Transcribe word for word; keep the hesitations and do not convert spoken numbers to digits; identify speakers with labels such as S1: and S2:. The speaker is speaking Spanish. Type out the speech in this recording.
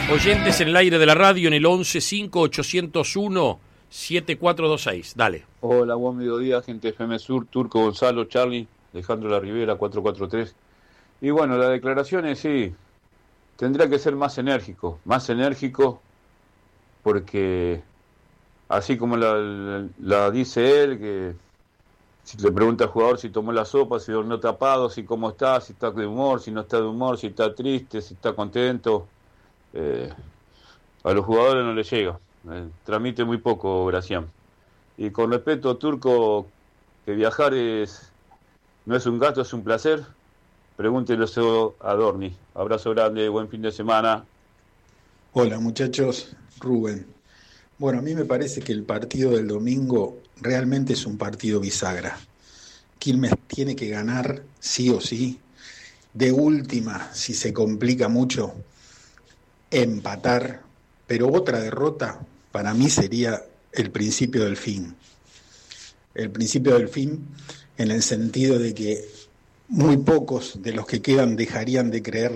S1: Oyentes en el aire de la radio en el once cinco ochocientos uno siete cuatro dos seis. Dale.
S2: Hola, buen mediodía, gente de F M Sur, Turco, Gonzalo, Charlie, Alejandro La Rivera, cuatro cuatro tres. Y bueno, las declaraciones sí, tendría que ser más enérgico, más enérgico, porque así como la, la, la dice él, que si le pregunta al jugador si tomó la sopa, si dormió tapado, si cómo está, si está de humor, si no está de humor, si está triste, si está contento, eh, a los jugadores no les llega, eh, transmite muy poco Gracián. Y con respecto a Turco, que viajar es no es un gasto, es un placer, pregúntelo a Dorni. Abrazo grande, buen fin de semana.
S3: Hola muchachos, Rubén. Bueno, a mí me parece que el partido del domingo realmente es un partido bisagra. Quilmes tiene que ganar sí o sí. De última, si se complica mucho, empatar. Pero otra derrota para mí sería el principio del fin. El principio del fin en el sentido de que muy pocos de los que quedan dejarían de creer